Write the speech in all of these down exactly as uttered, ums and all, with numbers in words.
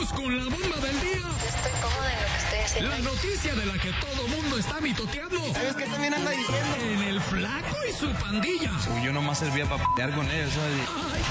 Vamos con la bomba del día. Estoy cómoda en lo que estoy haciendo. La noticia de la que todo mundo está mitoteando. ¿Sabes qué también anda diciendo? En el flaco y su pandilla. Uy, yo nomás servía para pelear con ellos, ¿sabes? Ay.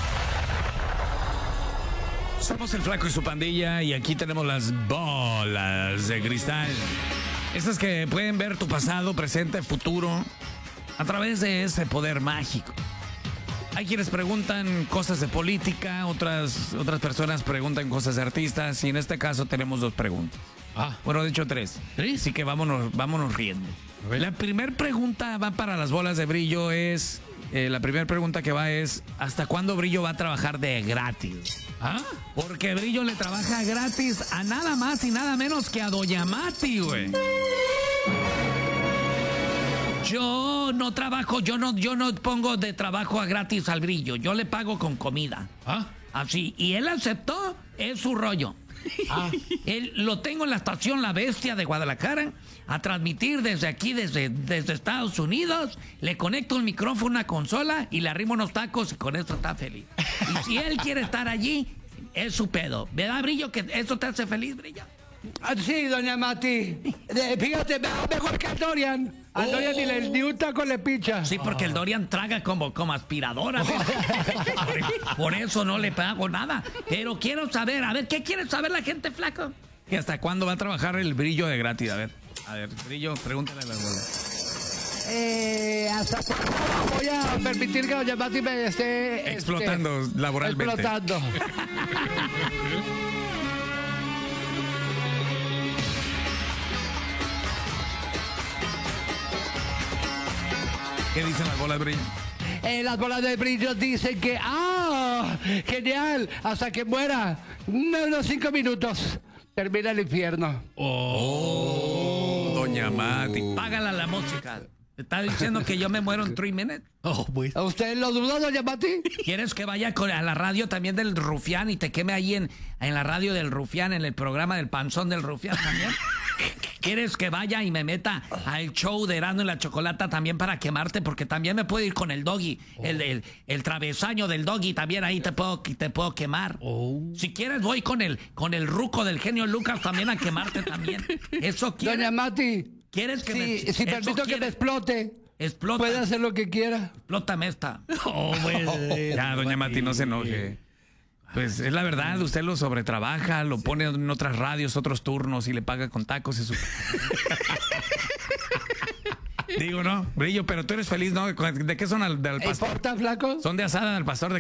Somos el flaco y su pandilla y aquí tenemos las bolas de cristal. Estas que pueden ver tu pasado, presente, futuro a través de ese poder mágico. Hay quienes preguntan cosas de política, otras, otras personas preguntan cosas de artistas y en este caso tenemos dos preguntas. Ah, Bueno, de hecho tres. ¿Sí? Así que vámonos, vámonos riendo. A ver. La primera pregunta va para las bolas de brillo es... eh, la primera pregunta que va es... ¿hasta cuándo Brillo va a trabajar de gratis? ah, Porque Brillo le trabaja gratis a nada más y nada menos que a Doña Mati, güey. Yo no trabajo, yo no, yo no pongo de trabajo a gratis al Brillo. Yo le pago con comida. ah, Así. Y él aceptó, es su rollo. ah. Él, lo tengo en la estación La Bestia de Guadalajara a transmitir desde aquí, desde, desde Estados Unidos. Le conecto el micrófono a una consola y le arrimo unos tacos y con eso está feliz. Y si él quiere estar allí, es su pedo. ¿Verdad, Brillo, que eso te hace feliz, Brillo? Ah, sí, doña Mati. De- fíjate, me- mejor que al Dorian. Al Dorian ni, le, ni un taco le picha. Sí, porque el Dorian traga como, como aspiradora. por, por eso no le pago nada. Pero quiero saber, a ver, ¿qué quiere saber la gente, flaco? ¿Y hasta cuándo va a trabajar el Brillo de gratis? A ver, a ver, Brillo, pregúntale a la bola. Eh, ¿hasta cuándo voy a permitir que doña Mati me esté... Explotando este, laboralmente. Explotando. ¿Qué dicen las bolas, Brillo? Eh, las bolas de brillo dicen que... ¡Ah! ¡Genial! Hasta que muera. No, unos cinco minutos. Termina el infierno. Doña Mati, págala la música. ¿Te está diciendo que yo me muero en tres minutes? Oh, pues. ¿A usted lo duda, doña Mati? ¿Quieres que vaya con- a la radio también del Rufián y te queme ahí en, en la radio del Rufián, en el programa del Panzón del Rufián también? ¿Quieres que vaya y me meta al show de Erasmo y la Chocolata también para quemarte? Porque también me puedo ir con el Doggy, el, el, el travesaño del Doggy, también ahí te puedo, te puedo quemar. Oh. Si quieres voy con el, con el ruco del genio Lucas también a quemarte también. ¿Eso quieres? Doña Mati. ¿Quieres que Sí, me... si eso permito que me quieres? explote, Explota. puede hacer lo que quiera. Explótame esta. Oh, pues. Ya, doña Mati, no se enoje. Pues es la verdad, usted lo sobretrabaja, lo pone en otras radios, otros turnos y le paga con tacos y su... Digo, ¿no? Brillo, pero tú eres feliz, ¿no? ¿De qué son al, del pastor? ¿Importa, flaco? Son de asada del pastor de